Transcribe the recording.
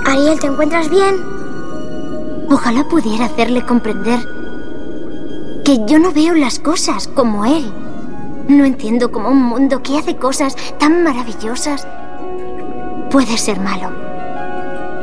Ariel, ¿te encuentras bien? Ojalá pudiera hacerle comprender que yo no veo las cosas como él. No entiendo cómo un mundo que hace cosas tan maravillosas puede ser malo.